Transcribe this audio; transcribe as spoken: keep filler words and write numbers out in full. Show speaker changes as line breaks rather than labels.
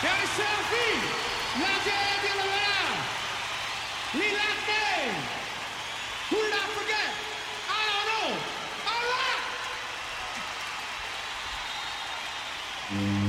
E ai selfie, la gente lo verá. We like me. Who did I forget? I don't know. All right.